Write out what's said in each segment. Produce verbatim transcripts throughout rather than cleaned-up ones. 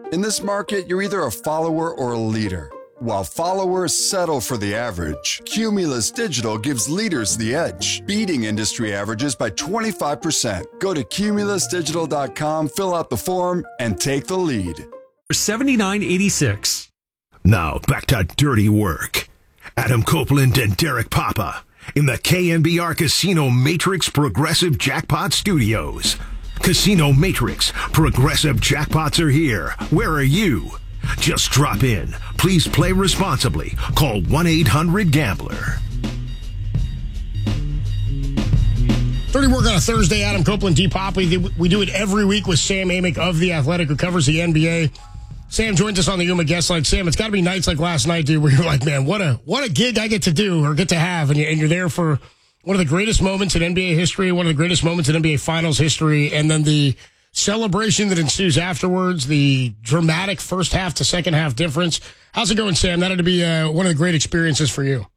In this market, you're either a follower or a leader. While followers settle for the average, Cumulus Digital gives leaders the edge, beating industry averages by twenty-five percent. Go to cumulus digital dot com, fill out the form, and take the lead. seventy-nine eighty-six. Now back to Dirty Work. Adam Copeland and Derek Papa in the K N B R Casino Matrix Progressive Jackpot Studios. Casino Matrix Progressive Jackpots are here. Where are you? Just drop in. Please play responsibly. Call one eight hundred gambler. Dirty Work on a Thursday. Adam Copeland, D. Pop. We do, we do it every week with Sam Amick of The Athletic, who covers the N B A. Sam joins us on the Yuma guest line. Sam, it's got to be nights like last night, dude, where you're like, man, what a what a gig I get to do or get to have. And, you, and you're there for one of the greatest moments in N B A history, one of the greatest moments in N B A Finals history, and then the celebration that ensues afterwards, the dramatic first half to second half difference. How's it going, Sam? That had to be uh, one of the great experiences for you.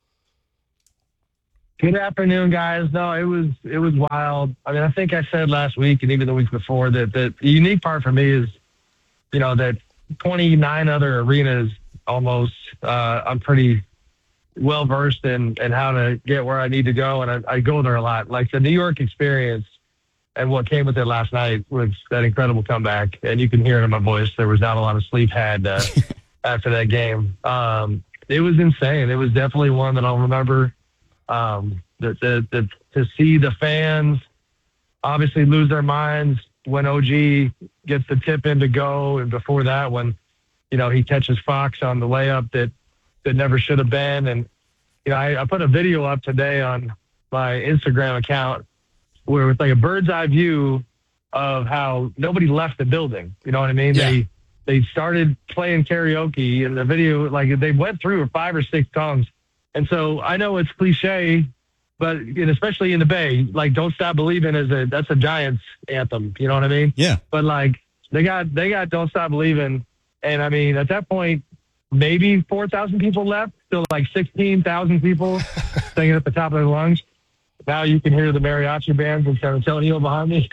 Good afternoon, guys. No, it was it was wild. I mean, I think I said last week and even the week before that, that the unique part for me is, you know, that twenty-nine other arenas almost, uh, I'm pretty well versed in, in how to get where I need to go, and I, I go there a lot. Like the New York experience and what came with it last night was that incredible comeback, and you can hear it in my voice. There was not a lot of sleep had uh, after that game. Um, it was insane. It was definitely one that I'll remember. Um, the, the, the, to see the fans obviously lose their minds when O G gets the tip in to go, and before that when, you know, he catches Fox on the layup that, that never should have been. And, you know, I, I put a video up today on my Instagram account where it's like a bird's eye view of how nobody left the building. You know what I mean? Yeah. They they started playing karaoke in the video, like they went through five or six songs. And so I know it's cliche, but and especially in the Bay, like Don't Stop Believing is a that's a Giants anthem. You know what I mean? Yeah. But like they got they got Don't Stop Believing, and I mean at that point maybe four thousand people left, still like sixteen thousand people singing at the top of their lungs. Now you can hear the mariachi bands in San Antonio behind me.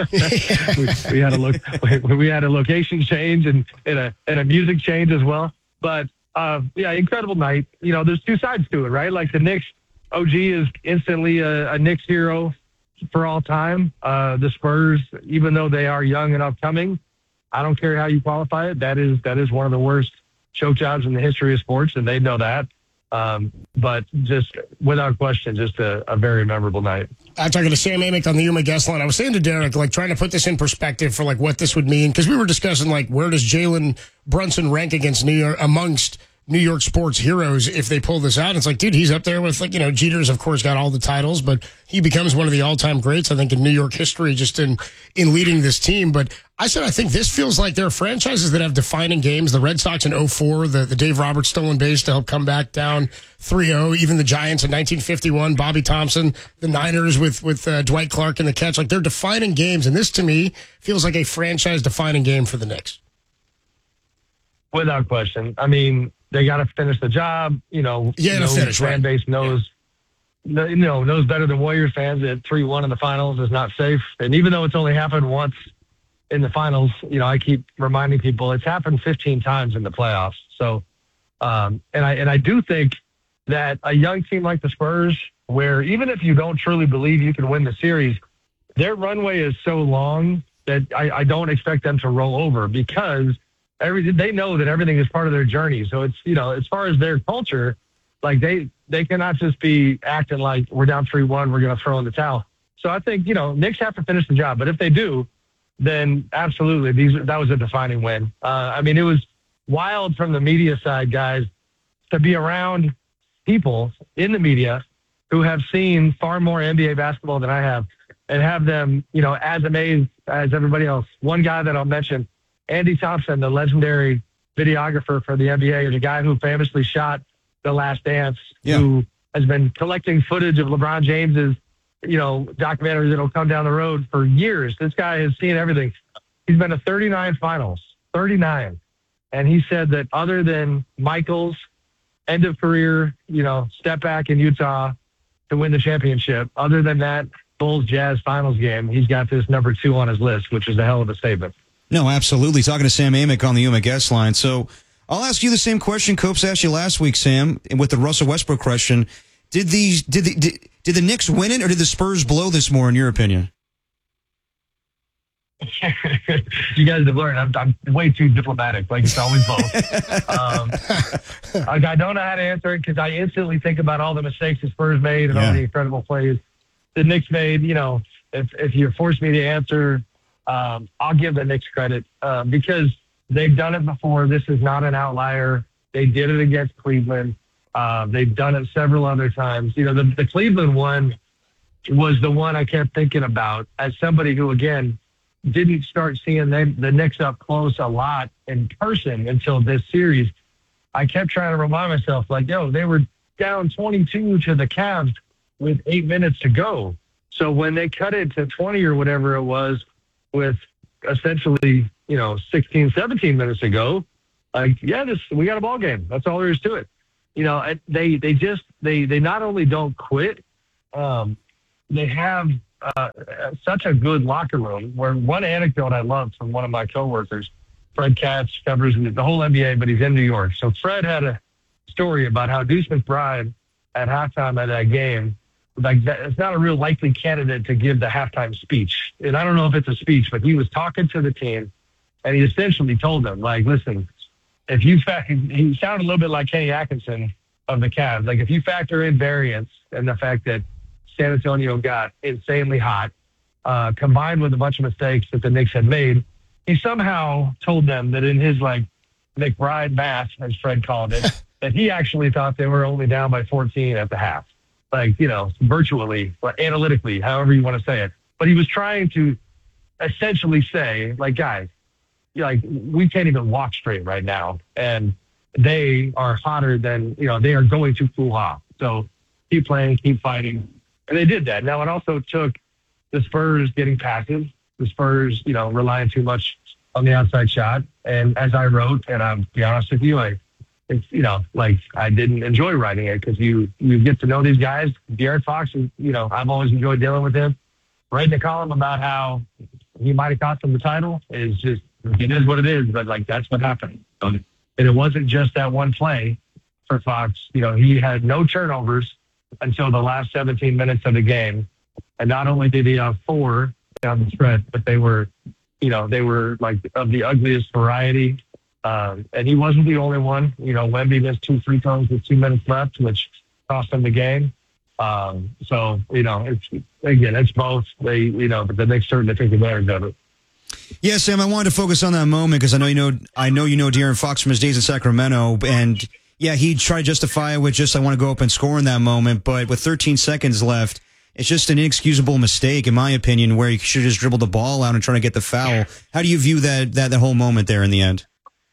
we, we had a look, we, we had a location change and, and a and a music change as well. But uh, yeah, incredible night. You know, there's two sides to it, right? Like the Knicks, O G is instantly a, a Knicks hero for all time. Uh, the Spurs, even though they are young and upcoming, I don't care how you qualify it. That is that is one of the worst choke jobs in the history of sports, and they know that. Um, but just without question, just a, a very memorable night. I'm talking to Sam Amick on the Yuma guest line. I was saying to Derek, like trying to put this in perspective for like what this would mean, because we were discussing like where does Jalen Brunson rank against New York amongst New York sports heroes if they pull this out. It's like, dude, he's up there with like, you know, Jeter's of course got all the titles, but he becomes one of the all-time greats, I think, in New York history just in, in leading this team. But I said, I think this feels like there are franchises that have defining games. The Red Sox in oh four, the, the Dave Roberts stolen base to help come back down three oh, even the Giants in nineteen fifty-one, Bobby Thompson, the Niners with, with uh, Dwight Clark in the catch. Like they're defining games. And this to me feels like a franchise defining game for the Knicks. Without question. I mean, they got to finish the job. You know, yeah, no finish, fan right. base knows, yeah. you know, knows better than Warriors fans that three one in the finals is not safe. And even though it's only happened once in the finals, you know, I keep reminding people it's happened fifteen times in the playoffs. So, um, and I and I do think that a young team like the Spurs, where even if you don't truly believe you can win the series, their runway is so long that I, I don't expect them to roll over because. Every, they know that everything is part of their journey. So it's, you know, as far as their culture, like they, they cannot just be acting like we're down three one, we're going to throw in the towel. So I think, you know, Knicks have to finish the job. But if they do, then absolutely, these that was a defining win. Uh, I mean, it was wild from the media side, guys, to be around people in the media who have seen far more N B A basketball than I have and have them, you know, as amazed as everybody else. One guy that I'll mention, Andy Thompson, the legendary videographer for the N B A, is a guy who famously shot The Last Dance, yeah. who has been collecting footage of LeBron James's, you know, documentary that'll come down the road for years. This guy has seen everything. He's been to thirty-nine finals, thirty-nine. And he said that other than Michael's end of career, you know, step back in Utah to win the championship, other than that Bulls Jazz finals game, he's got this number two on his list, which is a hell of a statement. No, absolutely. Talking to Sam Amick on the Yuma guest line. So I'll ask you the same question Copes asked you last week, Sam, with the Russell Westbrook question. Did these did the did, did the Knicks win it, or did the Spurs blow this more, in your opinion? You guys have learned I'm, I'm way too diplomatic. Like, it's always both. um, I, I don't know how to answer it because I instantly think about all the mistakes the Spurs made and Yeah. all the incredible plays the Knicks made. You know, if if you force me to answer, um, I'll give the Knicks credit uh, because they've done it before. This is not an outlier. They did it against Cleveland. Uh, they've done it several other times. You know, the, the Cleveland one was the one I kept thinking about as somebody who, again, didn't start seeing them, the Knicks up close a lot in person until this series. I kept trying to remind myself, like, yo, they were down twenty-two to the Cavs with eight minutes to go. So when they cut it to twenty or whatever it was with essentially, you know, sixteen, seventeen minutes to go, like, yeah, this we got a ball game. That's all there is to it. You know, they they just they they not only don't quit, um, they have uh, such a good locker room. Where one anecdote I love from one of my coworkers, Fred Katz, covers the whole N B A, but he's in New York. So Fred had a story about how Deuce McBride at halftime of that game, like that, it's not a real likely candidate to give the halftime speech. And I don't know if it's a speech, but he was talking to the team, and he essentially told them, like, listen. If you factor, he sounded a little bit like Kenny Atkinson of the Cavs. Like, if you factor in variance and the fact that San Antonio got insanely hot, uh, combined with a bunch of mistakes that the Knicks had made, he somehow told them that in his, like, McBride math, as Fred called it, that he actually thought they were only down by fourteen at the half. Like, you know, virtually, or analytically, however you want to say it. But he was trying to essentially say, like, guys, like, we can't even walk straight right now, and they are hotter than, you know, they are going to cool off. So keep playing, keep fighting. And they did that. Now, it also took the Spurs getting passive, the Spurs, you know, relying too much on the outside shot. And as I wrote, and I'll be honest with you, I, it's, you know, like, I didn't enjoy writing it because you, you get to know these guys. De'Aaron Fox, is, you know, I've always enjoyed dealing with him. Writing a column about how he might have cost them the title is just, it is what it is, but, like, that's what happened. And it wasn't just that one play for Fox. You know, he had no turnovers until the last seventeen minutes of the game. And not only did he have four down the stretch, but they were, you know, they were, like, of the ugliest variety. Um, and he wasn't the only one. You know, Wemby missed two free throws with two minutes left, which cost him the game. Um, so, you know, it's, again, it's both. They, you know, but the Knicks certainly take advantage of it. Yeah, Sam, I wanted to focus on that moment because I know you know I know you know De'Aaron Fox from his days in Sacramento, and yeah, he tried to justify it with just I want to go up and score in that moment, but with thirteen seconds left, it's just an inexcusable mistake, in my opinion, where you should have just dribbled the ball out and trying to get the foul. How do you view that that the whole moment there in the end?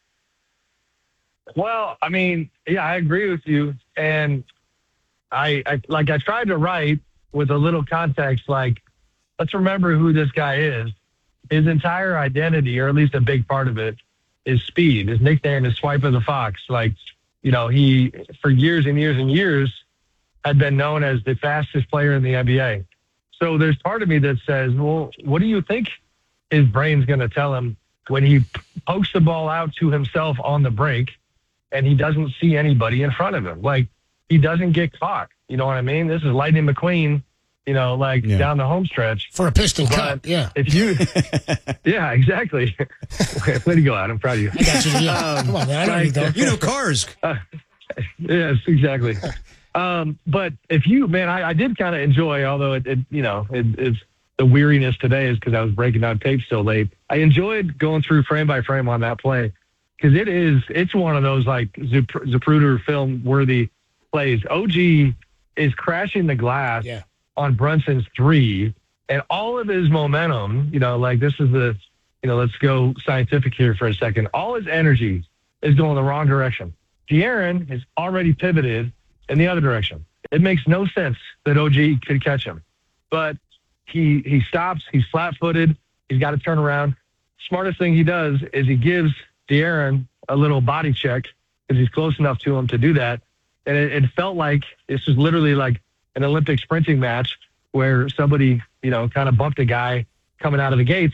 Well, I mean, yeah, I agree with you, and I, I like I tried to write with a little context, like, let's remember who this guy is. His entire identity, or at least a big part of it, is speed. His nickname is Swipe of the Fox. Like, you know, he, for years and years and years, had been known as the fastest player in the N B A. So there's part of me that says, well, what do you think his brain's going to tell him when he pokes the ball out to himself on the break and he doesn't see anybody in front of him? Like, he doesn't get caught. You know what I mean? This is Lightning McQueen. You know, like, yeah. down the home stretch. For a piston cut, yeah. If you, yeah, exactly. Way to go, Adam. I'm proud of you. I got you. Yeah. Um, Come on, man. I know you don't. You know cars. Uh, yes, exactly. Um, but if you, man, I, I did kind of enjoy, although it, it you know, it, it's the weariness today is because I was breaking down tape so late. I enjoyed going through frame by frame on that play because it is, it's one of those, like, Zapruder film worthy plays. O G is crashing the glass. Yeah. On Brunson's three, and all of his momentum, you know, like, this is the, you know, let's go scientific here for a second. All his energy is going the wrong direction. De'Aaron has already pivoted in the other direction. It makes no sense that O G could catch him, but he he stops. He's flat-footed. He's got to turn around. Smartest thing he does is he gives De'Aaron a little body check because he's close enough to him to do that, and it, it felt like this was literally like an Olympic sprinting match where somebody, you know, kind of bumped a guy coming out of the gates,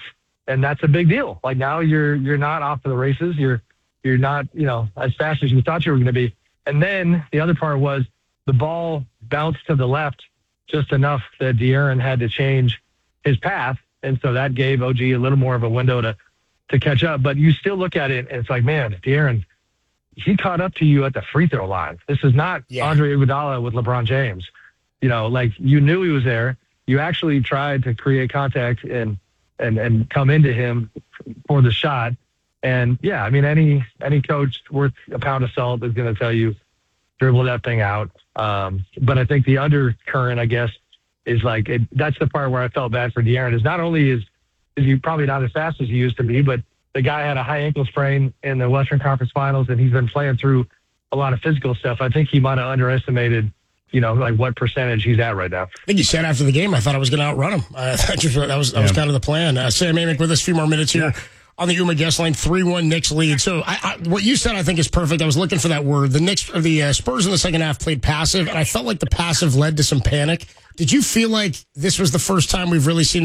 and that's a big deal. Like now you're you're not off to the races. You're you're not you know as fast as you thought you were going to be. And then the other part was the ball bounced to the left just enough that De'Aaron had to change his path, and so that gave O G a little more of a window to to catch up. But you still look at it, and it's like, man, De'Aaron, he caught up to you at the free throw line. This is not yeah. Andre Iguodala with LeBron James. You know, like you knew he was there. You actually tried to create contact and and and come into him for the shot. And yeah, I mean, any any coach worth a pound of salt is going to tell you dribble that thing out. Um, but I think the undercurrent, I guess, is like it, that's the part where I felt bad for De'Aaron. Is not only is is he probably not as fast as he used to be, but the guy had a high ankle sprain in the Western Conference Finals, and he's been playing through a lot of physical stuff. I think he might have underestimated, you know, like what percentage he's at right now. I think he said after the game, I thought I was going to outrun him. Uh, that, just, that was that yeah. was kind of the plan. Uh, Sam Amick with us, a few more minutes here. Yeah. On the Uma guest line, three one Knicks lead. So I, I, what you said, I think, is perfect. I was looking for that word. The Knicks, or the uh, Spurs in the second half played passive, and I felt like the passive led to some panic. Did you feel like this was the first time we've really seen